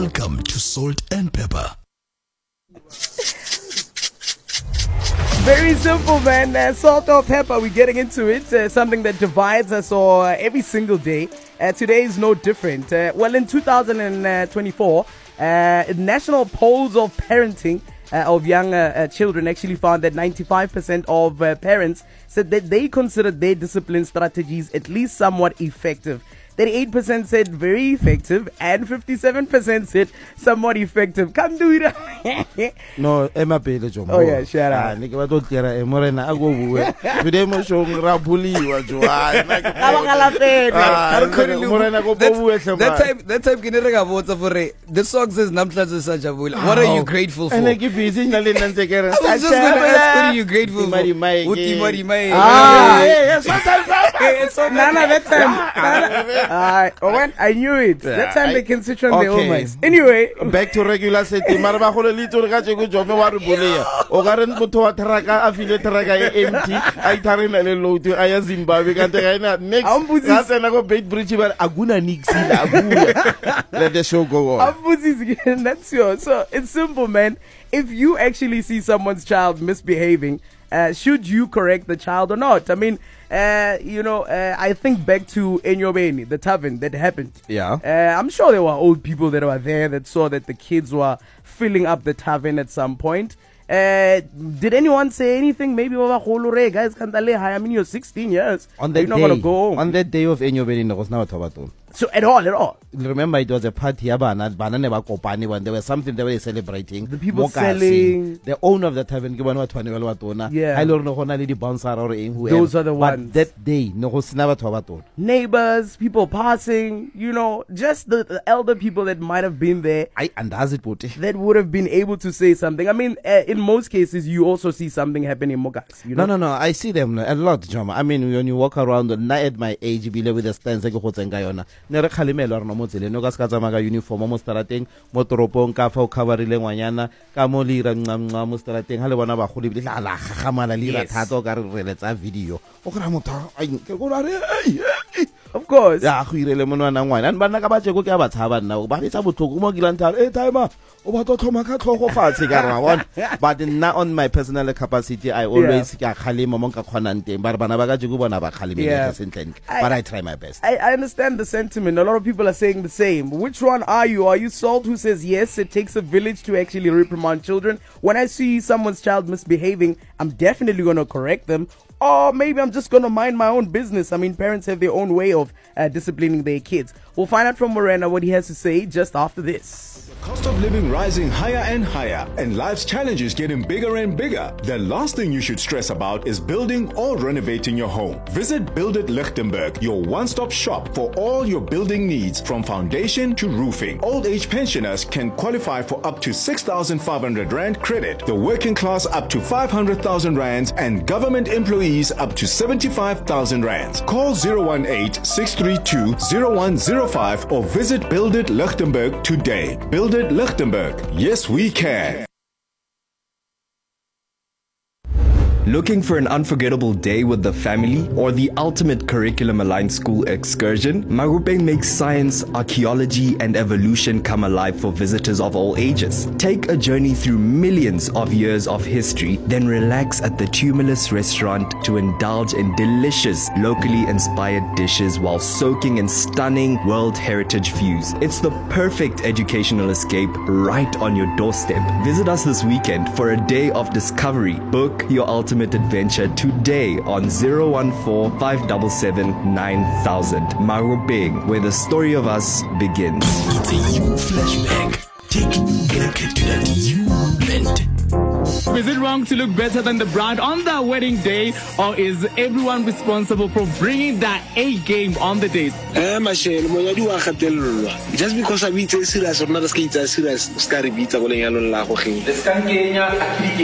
Welcome to Salt and Pepper. Very simple, man. Salt or pepper, we're getting into it. Something that divides us all every single day. Today is no different. Well, in 2024, national polls of parenting of young children actually found that 95% of parents said that they considered their discipline strategies at least somewhat effective. 38% said very effective and 57% said somewhat effective. Come do it. No, Emma Pele Jomo. Oh yeah, shut up. Today mo show rabuliwa jo. That time ke ne re ga botsa for the song says namhlanje sajabula. What are you grateful for? And I keep busy na le ntse ke re. I was just going to ask, what are you grateful for? Uti Mai. Nana, that time. I knew it. That time they can switch on their own minds. Anyway, back to regular setting. Maraba go le litlo ga tshego jome wa re boleya. O ga re motho wa traka a file traka e empty. I tharela le load a ya Zimbabwe ka te ga ina next. Ga tsena go Bait Bridge ba aguna nixila aguna. Let the show go on. That's yours. So it's simple, man. If you actually see someone's child misbehaving, should you correct the child or not? I mean, I think back to Enyobeni, the tavern that happened. Yeah. I'm sure there were old people that were there that saw that the kids were filling up the tavern at some point. Did anyone say anything? Maybe guys, I mean, you're 16 years. On that you're not gonna go home. On that day of Enyobeni, there was no Tabato. So at all. Remember, it was a party. When there was something they were celebrating. The people selling. The owner of the tavern. Yeah. Those are the ones. But that day, neighbors, people passing, just the elder people that might have been there. That would have been able to say something. I mean, in most cases, you also see something happening in Mogas. No. I see them a lot, Joma. I mean, when you walk around, not at my age, with the stands like nere khalimelo re no motsele no ka se ka tsamaga uniform mo strateng mo toropong ka fa o coverile ngwanyana ka mo le irangcamca mo strateng ha le bona ba gole bile la gagamala le ra thato ka re reletsa video o kra motho ai ke go la re of course ya go irele monwana ngwana ba nna ka ba tsheko ke a ba tshaba nna ba betsa botlhoko mo kilantara timer o ba to tlhoma ka tlhogo fatshe ka ra one but not on my personal capacity. I always ka khalima mo ka khonang teng ba re bana ba ka tsheko bona ba khalimela senteng but I try my best. I understand the sentiment. A lot of people are saying the same. Which one are you? Are you Salt who says yes, it takes a village to actually reprimand children? When I see someone's child misbehaving, I'm definitely going to correct them. Or maybe I'm just going to mind my own business. I mean, parents have their own way of disciplining their kids. We'll find out from Morena what he has to say just after this. Cost of living rising higher and higher, and life's challenges getting bigger and bigger. The last thing you should stress about is building or renovating your home. Visit Build It Lichtenberg, your one-stop shop for all your building needs, from foundation to roofing. Old age pensioners can qualify for up to 6,500 Rand credit, the working class up to 500,000 Rands, and government employees up to 75,000 Rands. Call 018-632-0105 or visit Build It Lichtenberg today. Build It Lichtenberg. Yes, we can. Looking for an unforgettable day with the family or the ultimate curriculum-aligned school excursion? Marupeng makes science, archaeology, and evolution come alive for visitors of all ages. Take a journey through millions of years of history, then relax at the Tumulus restaurant to indulge in delicious, locally inspired dishes while soaking in stunning World Heritage views. It's the perfect educational escape right on your doorstep. Visit us this weekend for a day of discovery. Book your ultimate adventure today on 014-577-9000. Marupeng, where the story of us begins. It's a you flashback. Taking you back to that you moment. Is it wrong to look better than the bride on their wedding day, or is everyone responsible for bringing that A game on the date? Just because I beat serious or not, serious,